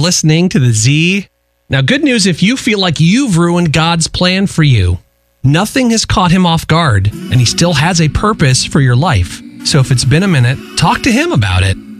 listening to the Z. Now, good news if you feel like you've ruined God's plan for you. Nothing has caught him off guard, and he still has a purpose for your life. So if it's been a minute, talk to him about it.